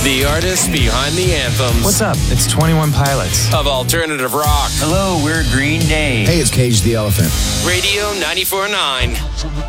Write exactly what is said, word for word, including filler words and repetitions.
The artists behind the anthems. What's up? It's twenty-one Pilots. Of alternative rock. Hello, we're Green Day. Hey, it's Cage the Elephant. Radio ninety-four point nine.